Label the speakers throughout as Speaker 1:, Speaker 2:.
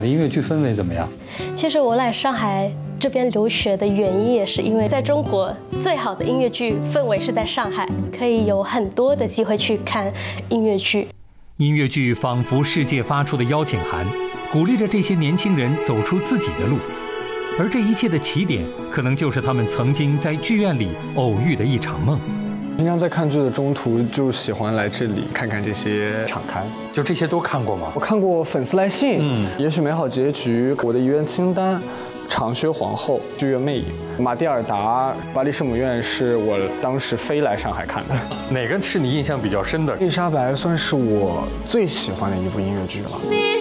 Speaker 1: 音乐剧氛围怎么样？
Speaker 2: 其实我来上海这边留学的原因也是因为在中国最好的音乐剧氛围是在上海，可以有很多的机会去看音乐剧。
Speaker 3: 音乐剧仿佛世界发出的邀请函，鼓励着这些年轻人走出自己的路，而这一切的起点，可能就是他们曾经在剧院里偶遇的一场梦。
Speaker 4: 平常在看剧的中途，就喜欢来这里看看这些场刊。
Speaker 1: 就这些都看过吗？
Speaker 4: 我看过《粉丝来信》，也许美好结局，我的遗愿清单，长靴皇后，剧院魅影，马蒂尔达，巴黎圣母院是我当时飞来上海看的。
Speaker 1: 哪个是你印象比较深的？
Speaker 4: 丽莎白算是我最喜欢的一部音乐剧了。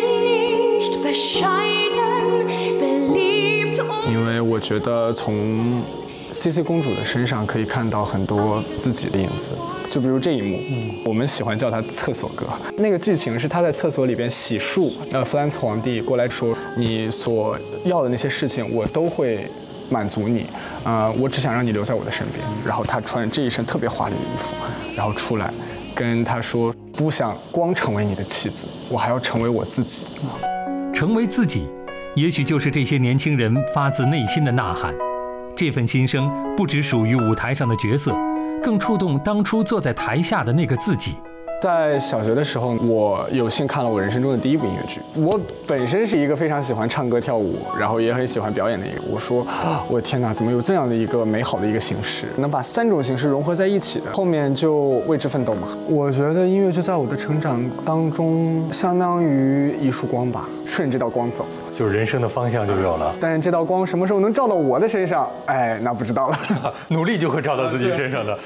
Speaker 4: 因为我觉得从CC 公主的身上可以看到很多自己的影子，就比如这一幕，我们喜欢叫它厕所歌。那个剧情是他在厕所里边洗漱，弗兰茨皇帝过来说，你所要的那些事情我都会满足你，我只想让你留在我的身边。然后他穿着这一身特别华丽的衣服，然后出来跟他说，不想光成为你的妻子，我还要成为我自己。
Speaker 3: 成为自己，也许就是这些年轻人发自内心的呐喊。这份心声不只属于舞台上的角色，更触动当初坐在台下的那个自己。
Speaker 4: 在小学的时候，我有幸看了我人生中的第一部音乐剧。我本身是一个非常喜欢唱歌跳舞，然后也很喜欢表演的一个。我说，我的天哪，怎么有这样的一个美好的一个形式，能把3种形式融合在一起的？后面就为之奋斗嘛。我觉得音乐剧在我的成长当中，相当于一束光吧，顺着这道光走，
Speaker 1: 就是人生的方向就有了。
Speaker 4: 但是这道光什么时候能照到我的身上，哎，那不知道了。
Speaker 1: 努力就会照到自己身上的。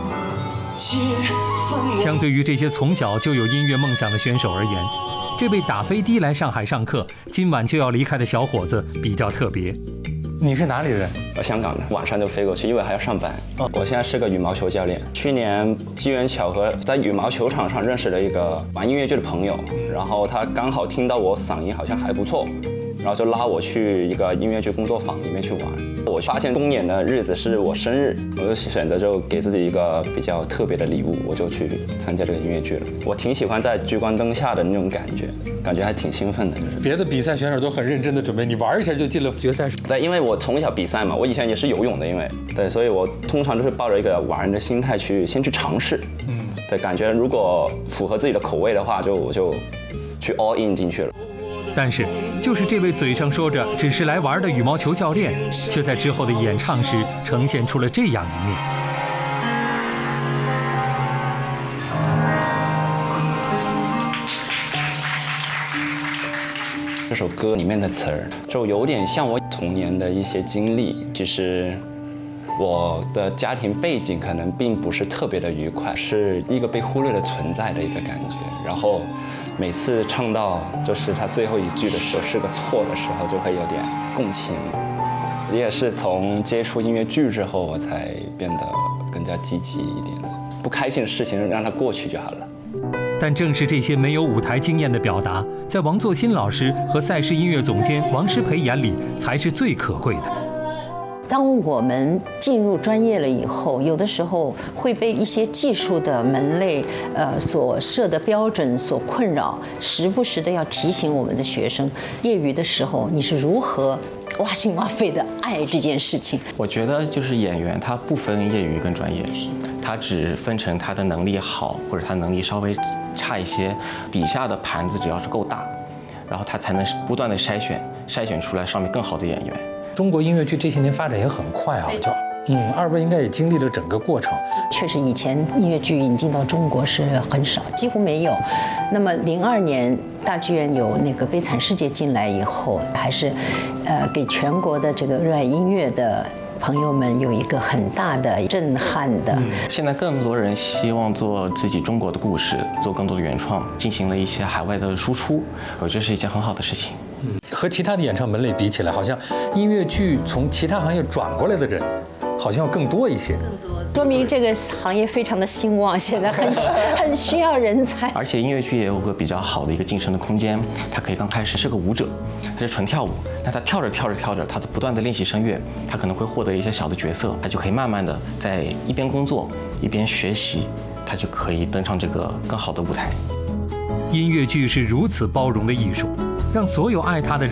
Speaker 3: 相对于这些从小就有音乐梦想的选手而言，这位打飞的来上海上课，今晚就要离开的小伙子比较特别。
Speaker 1: 你是哪里人？
Speaker 5: 我香港的，晚上就飞过去，因为还要上班。我现在是个羽毛球教练。去年机缘巧合在羽毛球场上认识了一个玩音乐剧的朋友，然后他刚好听到我嗓音好像还不错，然后就拉我去一个音乐剧工作坊里面去玩。我发现公演的日子是我生日，我就选择就给自己一个比较特别的礼物，我就去参加这个音乐剧了。我挺喜欢在聚光灯下的那种感觉还挺兴奋的。
Speaker 1: 别的比赛选手都很认真的准备，你玩一下就进了决赛。
Speaker 5: 对，因为我从小比赛嘛，我以前也是游泳的，对，所以我通常都是抱着一个玩的心态先去尝试。对，感觉如果符合自己的口味的话，我就去 all in 进去了。
Speaker 3: 但是，就是这位嘴上说着只是来玩的羽毛球教练，却在之后的演唱时呈现出了这样一面。
Speaker 5: 这首歌里面的词儿，就有点像我童年的一些经历。其实，我的家庭背景可能并不是特别的愉快，是一个被忽略的存在的一个感觉。然后每次唱到就是他最后一句的时候是个错的时候，就会有点共情。也是从接触音乐剧之后，我才变得更加积极一点。不开心的事情让它过去就好了。
Speaker 3: 但正是这些没有舞台经验的表达，在王作新老师和赛事音乐总监王诗培眼里才是最可贵的。
Speaker 6: 当我们进入专业了以后，有的时候会被一些技术的门类所设的标准所困扰，时不时的要提醒我们的学生，业余的时候你是如何挖心挖肺的爱这件事情。
Speaker 7: 我觉得就是演员他不分业余跟专业，他只分成他的能力好或者他能力稍微差一些，底下的盘子只要是够大，然后他才能不断的筛选出来上面更好的演员。
Speaker 1: 中国音乐剧这些年发展也很快啊，二位应该也经历了整个过程。
Speaker 6: 确实，以前音乐剧引进到中国是很少，几乎没有。那么02年大剧院有那个《悲惨世界》进来以后，还是给全国的这个热爱音乐的朋友们有一个很大的震撼的。
Speaker 7: 现在更多人希望做自己中国的故事，做更多的原创，进行了一些海外的输出，我觉得是一件很好的事情。
Speaker 1: 和其他的演唱门类比起来，好像音乐剧从其他行业转过来的人，好像要更多一些。
Speaker 6: 说明这个行业非常的兴旺，现在很需要人才。
Speaker 7: 而且音乐剧也有个比较好的一个晋升的空间，他可以刚开始是个舞者，他是纯跳舞，那他跳着，他不断的练习声乐，他可能会获得一些小的角色，他就可以慢慢的在一边工作一边学习，他就可以登上这个更好的舞台。
Speaker 3: 音乐剧是如此包容的艺术， 让所有爱他的人